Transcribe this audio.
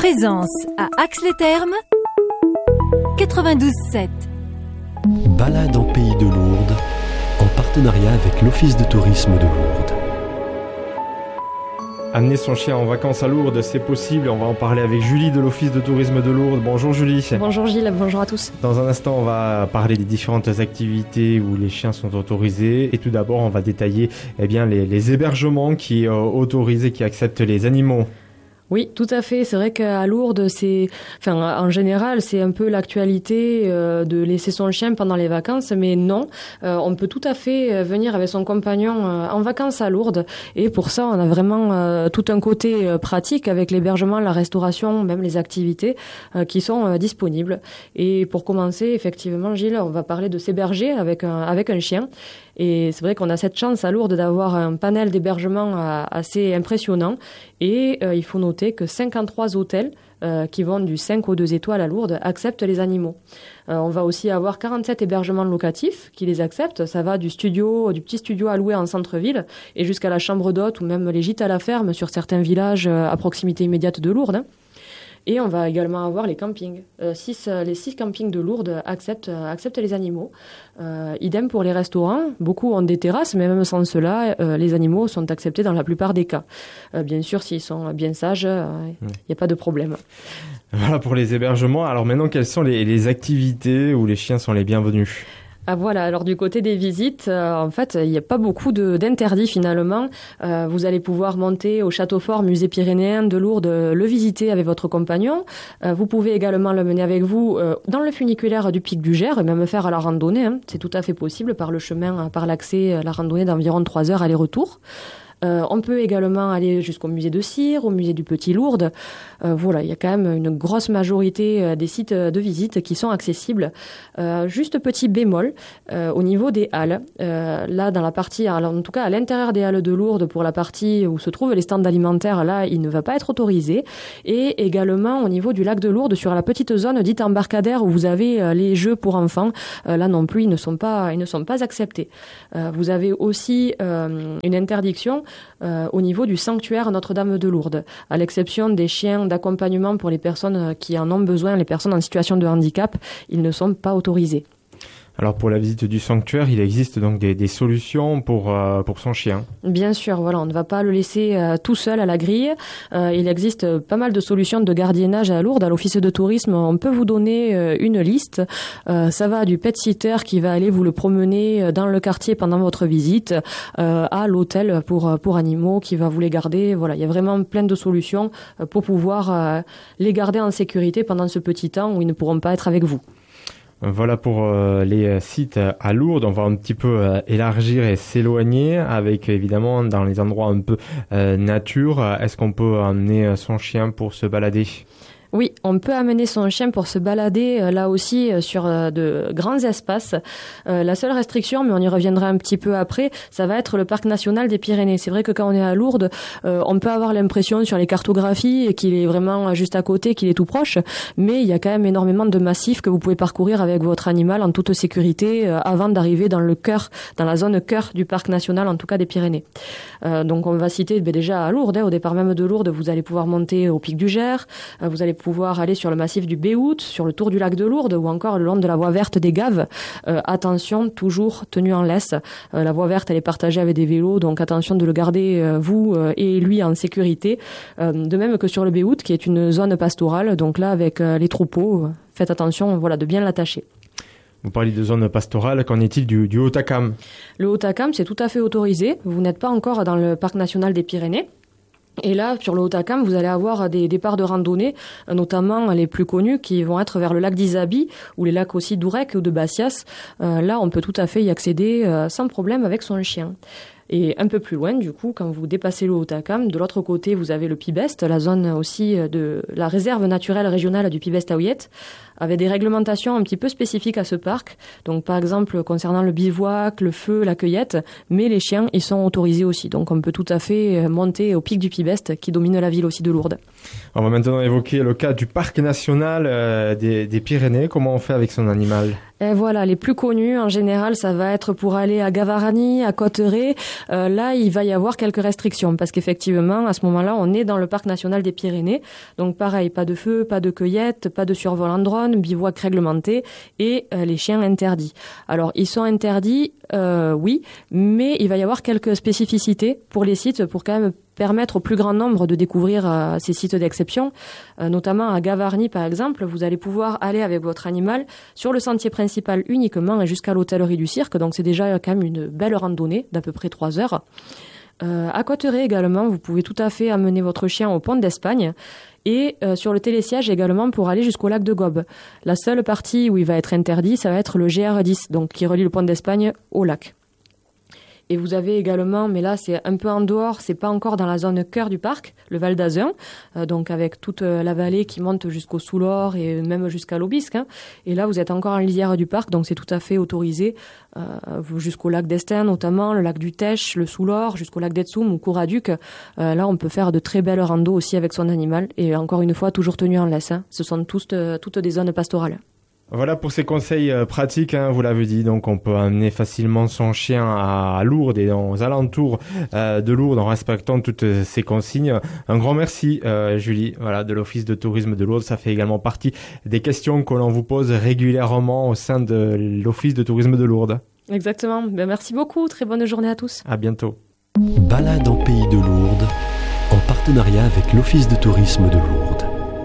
Présence à Ax-les-Thermes, 92.7. Balade en Pays de Lourdes, en partenariat avec l'Office de tourisme de Lourdes. Amener son chien en vacances à Lourdes, c'est possible. On va en parler avec Julie de l'Office de tourisme de Lourdes. Bonjour Julie. Bonjour Gilles, bonjour à tous. Dans un instant, on va parler des différentes activités où les chiens sont autorisés. Et tout d'abord, on va détailler les hébergements qui autorisent et qui acceptent les animaux. Oui, tout à fait. C'est vrai qu'à Lourdes, en général, c'est un peu l'actualité de laisser son chien pendant les vacances, mais non, on peut tout à fait venir avec son compagnon en vacances à Lourdes. Et pour ça, on a vraiment tout un côté pratique avec l'hébergement, la restauration, même les activités qui sont disponibles. Et pour commencer, effectivement, Gilles, on va parler de s'héberger avec un chien. Et c'est vrai qu'on a cette chance à Lourdes d'avoir un panel d'hébergement assez impressionnant. Et il faut noter que 53 hôtels qui vont du 5 aux 2 étoiles à Lourdes acceptent les animaux. On va aussi avoir 47 hébergements locatifs qui les acceptent. Ça va du petit studio à louer en centre-ville et jusqu'à la chambre d'hôte ou même les gîtes à la ferme sur certains villages à proximité immédiate de Lourdes. Et on va également avoir les campings. Les 6 campings de Lourdes acceptent les animaux. Idem pour les restaurants. Beaucoup ont des terrasses, mais même sans cela, les animaux sont acceptés dans la plupart des cas. Bien sûr, s'ils sont bien sages, il n'y a pas de problème. Voilà pour les hébergements. Alors maintenant, quelles sont les activités où les chiens sont les bienvenus ? Ah voilà, alors du côté des visites, en fait, il n'y a pas beaucoup d'interdits finalement. Vous allez pouvoir monter au château fort musée pyrénéen de Lourdes, le visiter avec votre compagnon. Vous pouvez également le mener avec vous dans le funiculaire du Pic du Gers et même faire la randonnée. C'est tout à fait possible par le chemin, par l'accès, la randonnée d'environ 3 heures aller-retour. On peut également aller jusqu'au musée de Cire, au musée du Petit Lourdes. Voilà, il y a quand même une grosse majorité des sites de visite qui sont accessibles. Juste petit bémol au niveau des halles. Là, dans la partie, en tout cas à l'intérieur des halles de Lourdes, pour la partie où se trouvent les stands alimentaires, là, il ne va pas être autorisé. Et également au niveau du lac de Lourdes, sur la petite zone dite embarcadère où vous avez les jeux pour enfants, là non plus, ils ne sont pas acceptés. Vous avez aussi une interdiction au niveau du sanctuaire Notre-Dame de Lourdes, à l'exception des chiens d'accompagnement pour les personnes qui en ont besoin, les personnes en situation de handicap, ils ne sont pas autorisés. Alors pour la visite du sanctuaire, il existe donc des solutions pour son chien. Bien sûr, voilà, on ne va pas le laisser tout seul à la grille. Il existe pas mal de solutions de gardiennage à Lourdes. À l'Office de tourisme, on peut vous donner une liste. Ça va du pet-sitter qui va aller vous le promener dans le quartier pendant votre visite, à l'hôtel pour animaux qui va vous les garder. Voilà, il y a vraiment plein de solutions pour pouvoir les garder en sécurité pendant ce petit temps où ils ne pourront pas être avec vous. Voilà pour les sites à Lourdes. On va un petit peu élargir et s'éloigner avec évidemment dans les endroits un peu nature. Est-ce qu'on peut emmener son chien pour se balader ? Oui, on peut amener son chien pour se balader là aussi sur de grands espaces. La seule restriction, mais on y reviendra un petit peu après, ça va être le parc national des Pyrénées. C'est vrai que quand on est à Lourdes, on peut avoir l'impression sur les cartographies qu'il est vraiment juste à côté, qu'il est tout proche, mais il y a quand même énormément de massifs que vous pouvez parcourir avec votre animal en toute sécurité avant d'arriver dans la zone cœur du parc national, en tout cas des Pyrénées. Donc on va citer déjà à Lourdes, au départ même de Lourdes, vous allez pouvoir monter au Pic du Gers, vous allez pouvoir aller sur le massif du Béhout, sur le tour du lac de Lourdes ou encore le long de la voie verte des Gaves. Attention, toujours tenu en laisse. La voie verte, elle est partagée avec des vélos, donc attention de le garder, vous et lui, en sécurité. De même que sur le Béhout, qui est une zone pastorale, donc là, avec les troupeaux, faites attention de bien l'attacher. Vous parlez de zone pastorale, qu'en est-il du Haut-Acam ? Le Haut-Acam, c'est tout à fait autorisé. Vous n'êtes pas encore dans le parc national des Pyrénées. Et là, sur le Haut-Acam, vous allez avoir des départs de randonnée, notamment les plus connus, qui vont être vers le lac d'Isabi, ou les lacs aussi d'Ourec ou de Bassias. Là, on peut tout à fait y accéder sans problème avec son chien. Et un peu plus loin, du coup, quand vous dépassez le Haut-Acam, de l'autre côté, vous avez le Pibest, la zone aussi de la réserve naturelle régionale du Pibest-Aouillette, avec des réglementations un petit peu spécifiques à ce parc. Donc, par exemple, concernant le bivouac, le feu, la cueillette, mais les chiens, ils sont autorisés aussi. Donc, on peut tout à fait monter au pic du Pibest, qui domine la ville aussi de Lourdes. On va maintenant évoquer le cas du parc national des Pyrénées. Comment on fait avec son animal ? Et voilà, les plus connus, en général, ça va être pour aller à Gavarnie, à Cotteret. Là, il va y avoir quelques restrictions parce qu'effectivement, à ce moment-là, on est dans le parc national des Pyrénées. Donc, pareil, pas de feu, pas de cueillette, pas de survol en drone, bivouac réglementé et les chiens interdits. Alors, ils sont interdits, oui, mais il va y avoir quelques spécificités pour les sites pour quand même permettre au plus grand nombre de découvrir ces sites d'exception, notamment à Gavarnie par exemple, vous allez pouvoir aller avec votre animal sur le sentier principal uniquement et jusqu'à l'hôtellerie du cirque, donc c'est déjà quand même une belle randonnée d'à peu près 3 heures. À Cotteret également, vous pouvez tout à fait amener votre chien au pont d'Espagne et sur le télésiège également pour aller jusqu'au lac de Gobes. La seule partie où il va être interdit, ça va être le GR10, donc qui relie le pont d'Espagne au lac. Et vous avez également, mais là c'est un peu en dehors, c'est pas encore dans la zone cœur du parc, le Val d'Azun, donc avec toute la vallée qui monte jusqu'au Soulor et même jusqu'à l'Aubisque. Hein. Et là vous êtes encore en lisière du parc, donc c'est tout à fait autorisé jusqu'au lac d'Estaing notamment, le lac du Tech, le Soulor, jusqu'au lac d'Etsoum ou Couraduc. Là on peut faire de très belles randos aussi avec son animal et encore une fois toujours tenu en laisse. Hein. Ce sont toutes des zones pastorales. Voilà pour ces conseils pratiques, hein, vous l'avez dit, donc on peut amener facilement son chien à Lourdes et aux alentours de Lourdes en respectant toutes ces consignes. Un grand merci Julie, voilà, de l'Office de tourisme de Lourdes, ça fait également partie des questions que l'on vous pose régulièrement au sein de l'Office de tourisme de Lourdes. Exactement, ben, merci beaucoup, très bonne journée à tous. À bientôt. Balade en Pays de Lourdes, en partenariat avec l'Office de tourisme de Lourdes.